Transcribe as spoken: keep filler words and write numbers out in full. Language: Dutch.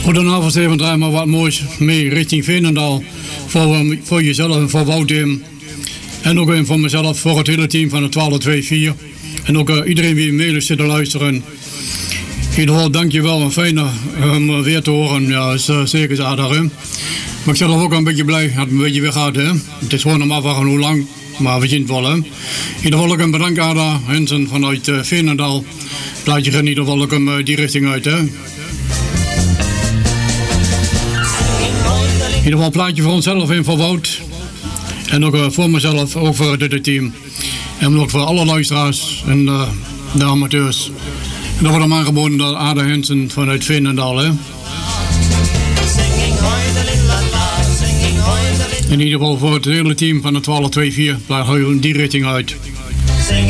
Goedenavond even, draai maar wat moois mee richting Veenendaal. Voor, voor jezelf en voor Woudheem. En ook voor mezelf, voor het hele team van het twaalf twee vier. En ook uh, iedereen die mee zit te luisteren. In ieder geval dankjewel en fijn om weer te horen. Ja, is uh, zeker zaterdag. Hè? Maar ik ben zelf ook een beetje blij dat het een beetje weer gaat. Hè? Het is gewoon om afwachten hoe lang, maar we zien het wel. Hè? In ieder geval ook een bedankt aan Ada Hensen vanuit uh, Veenendaal. Laat je in ieder geval ook hem uh, die richting uit. Hè? In ieder geval een plaatje voor onszelf en voor Wout. En ook uh, voor mezelf, ook voor het team. En ook voor alle luisteraars en uh, de amateurs. En dat wordt hem aangeboden door Ada Hensen vanuit Veenendaal. Hè? In ieder geval voor het hele team van de twaalf twee vier. Laat je die richting uit.